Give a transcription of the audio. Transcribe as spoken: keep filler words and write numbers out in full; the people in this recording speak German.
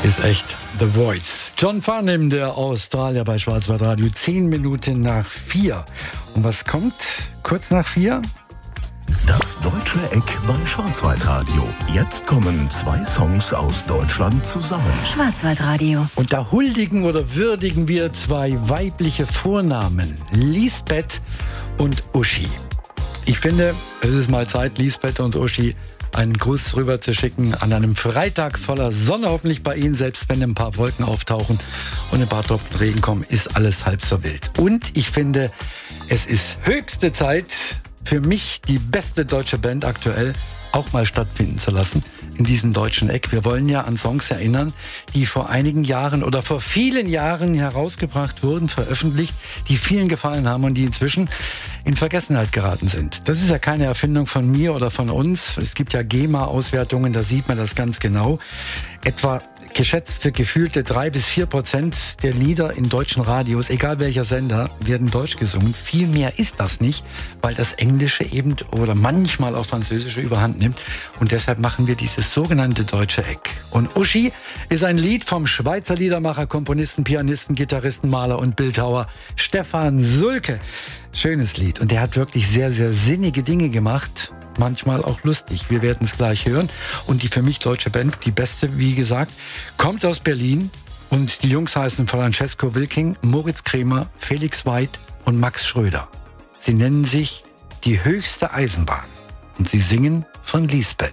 Ist echt The Voice. John Farnham, der Australier bei Schwarzwaldradio, zehn Minuten nach vier. Und was kommt kurz nach vier? Das deutsche Eck bei Schwarzwaldradio. Jetzt kommen zwei Songs aus Deutschland zusammen. Schwarzwaldradio. Und da huldigen oder würdigen wir zwei weibliche Vornamen. Lisbeth und Uschi. Ich finde, es ist mal Zeit, Lisbeth und Uschi einen Gruß rüber zu schicken an einem Freitag voller Sonne, hoffentlich bei Ihnen, selbst wenn ein paar Wolken auftauchen und ein paar Tropfen Regen kommen, ist alles halb so wild. Und ich finde, es ist höchste Zeit, für mich die beste deutsche Band aktuell auch mal stattfinden zu lassen in diesem deutschen Eck. Wir wollen ja an Songs erinnern, die vor einigen Jahren oder vor vielen Jahren herausgebracht wurden, veröffentlicht, die vielen gefallen haben und die inzwischen in Vergessenheit geraten sind. Das ist ja keine Erfindung von mir oder von uns. Es gibt ja GEMA-Auswertungen, da sieht man das ganz genau. Etwa geschätzte, gefühlte drei bis vier Prozent der Lieder in deutschen Radios, egal welcher Sender, werden deutsch gesungen. Viel mehr ist das nicht, weil das Englische eben oder manchmal auch Französische überhand nimmt. Und deshalb machen wir dieses sogenannte deutsche Eck. Und Uschi ist ein Lied vom Schweizer Liedermacher, Komponisten, Pianisten, Gitarristen, Maler und Bildhauer Stefan Sulke. Schönes Lied. Und der hat wirklich sehr, sehr sinnige Dinge gemacht. Manchmal auch lustig. Wir werden es gleich hören. Und die für mich deutsche Band, die beste, wie gesagt, kommt aus Berlin. Und die Jungs heißen Francesco Wilking, Moritz Kremer, Felix Weid und Max Schröder. Sie nennen sich die höchste Eisenbahn. Und sie singen von Lisbeth.